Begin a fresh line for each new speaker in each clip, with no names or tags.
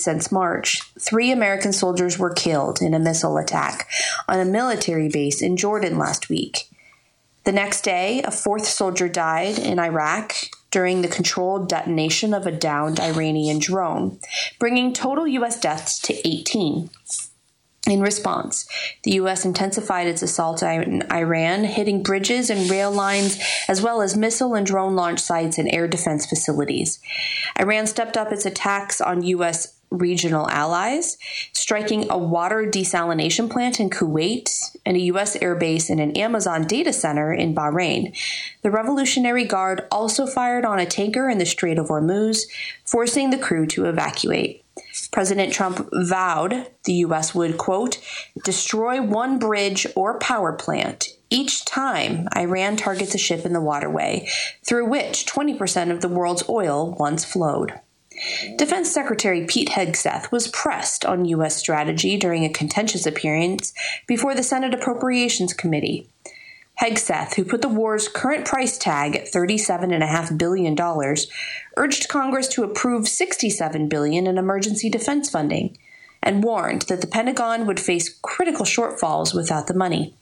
since March. 3 American soldiers were killed in a missile attack on a military base in Jordan last week. The next day, a 4th soldier died in Iraq during the controlled detonation of a downed Iranian drone, bringing total U.S. deaths to 18. In response, the U.S. intensified its assault on Iran, hitting bridges and rail lines, as well as missile and drone launch sites and air defense facilities. Iran stepped up its attacks on U.S. regional allies, striking a water desalination plant in Kuwait and a U.S. airbase and an Amazon data center in Bahrain. The Revolutionary Guard also fired on a tanker in the Strait of Hormuz, forcing the crew to evacuate. President Trump vowed the U.S. would, quote, destroy one bridge or power plant each time Iran targets a ship in the waterway, through which 20% of the world's oil once flowed. Defense Secretary Pete Hegseth was pressed on U.S. strategy during a contentious appearance before the Senate Appropriations Committee. Hegseth, who put the war's current price tag at $37.5 billion, urged Congress to approve $67 billion in emergency defense funding and warned that the Pentagon would face critical shortfalls without the money.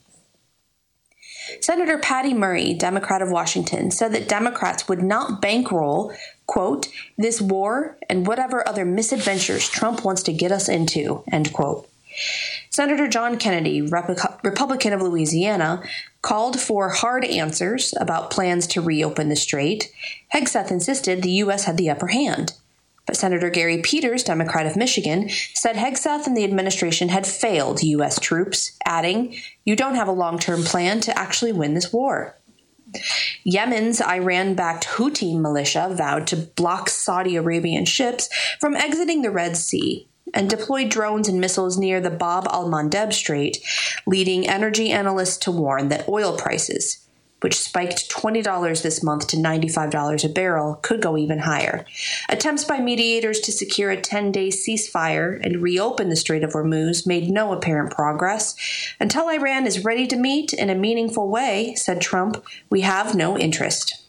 Senator Patty Murray, Democrat of Washington, said that Democrats would not bankroll, quote, this war and whatever other misadventures Trump wants to get us into, end quote. Senator John Kennedy, Republican of Louisiana, called for hard answers about plans to reopen the strait. Hegseth insisted the U.S. had the upper hand. But Senator Gary Peters, Democrat of Michigan, said Hegseth and the administration had failed U.S. troops, adding, you don't have a long-term plan to actually win this war. Yemen's Iran-backed Houthi militia vowed to block Saudi Arabian ships from exiting the Red Sea and deployed drones and missiles near the Bab al-Mandeb Strait, leading energy analysts to warn that oil prices, which spiked $20 this month to $95 a barrel, could go even higher. Attempts by mediators to secure a 10-day ceasefire and reopen the Strait of Hormuz made no apparent progress. Until Iran is ready to meet in a meaningful way, said Trump, we have no interest.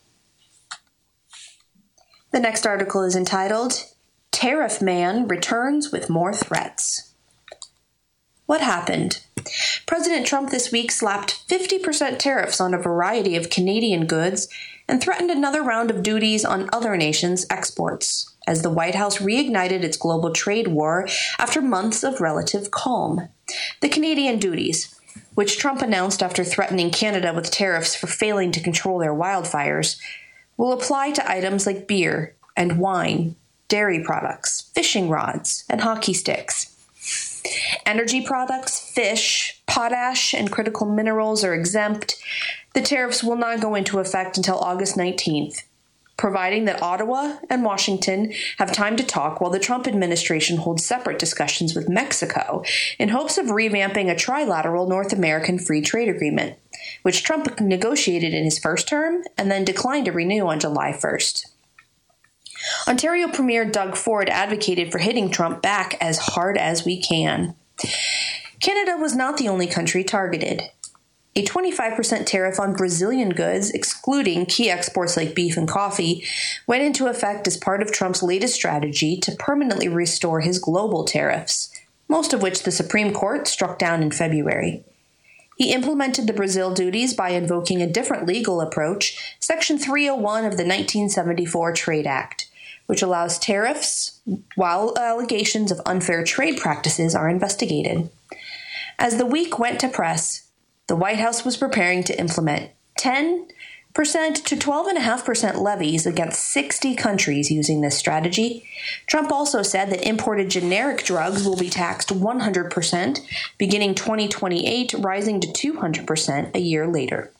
The next article is entitled, Tariff Man Returns with More Threats. What happened? President Trump this week slapped 50% tariffs on a variety of Canadian goods and threatened another round of duties on other nations' exports, as the White House reignited its global trade war after months of relative calm. The Canadian duties, which Trump announced after threatening Canada with tariffs for failing to control their wildfires, will apply to items like beer and wine, dairy products, fishing rods, and hockey sticks. Energy products, fish, potash, and critical minerals are exempt. The tariffs will not go into effect until August 19th, providing that Ottawa and Washington have time to talk while the Trump administration holds separate discussions with Mexico in hopes of revamping a trilateral North American free trade agreement, which Trump negotiated in his first term and then declined to renew on July 1st. Ontario Premier Doug Ford advocated for hitting Trump back as hard as we can. Canada was not the only country targeted. A 25% tariff on Brazilian goods, excluding key exports like beef and coffee, went into effect as part of Trump's latest strategy to permanently restore his global tariffs, most of which the Supreme Court struck down in February. He implemented the Brazil duties by invoking a different legal approach, Section 301 of the 1974 Trade Act, which allows tariffs while allegations of unfair trade practices are investigated. As the week went to press, the White House was preparing to implement 10% to 12.5% levies against 60 countries using this strategy. Trump also said that imported generic drugs will be taxed 100% beginning 2028, rising to 200% a year later.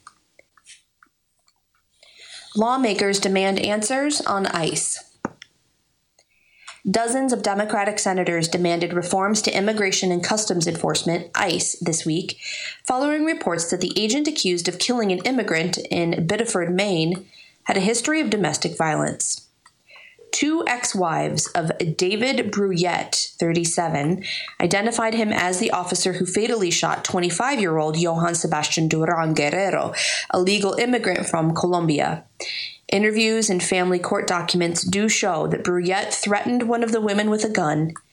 Lawmakers demand answers on ICE. Dozens of Democratic senators demanded reforms to Immigration and Customs Enforcement, ICE, this week, following reports that the agent accused of killing an immigrant in Biddeford, Maine, had a history of domestic violence. 2 ex-wives of David Bruyette, 37, identified him as the officer who fatally shot 25-year-old Johann Sebastian Duran Guerrero, a legal immigrant from Colombia. Interviews and family court documents do show that Bruyette threatened one of the women with a gun